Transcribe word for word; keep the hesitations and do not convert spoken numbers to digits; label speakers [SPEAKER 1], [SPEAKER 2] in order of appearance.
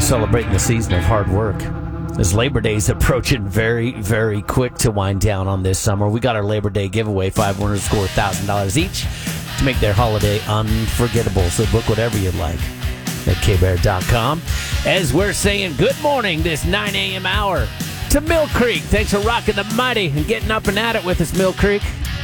[SPEAKER 1] celebrating the season of hard work. As Labor Day is approaching very, very quick to wind down on this summer, we got our Labor Day giveaway. Five winners score one thousand dollars each to make their holiday unforgettable. So book whatever you'd like at k bear dot com. As we're saying good morning this nine a.m. hour to Mill Creek. Thanks for rocking the mighty and getting up and at it with us, Mill Creek.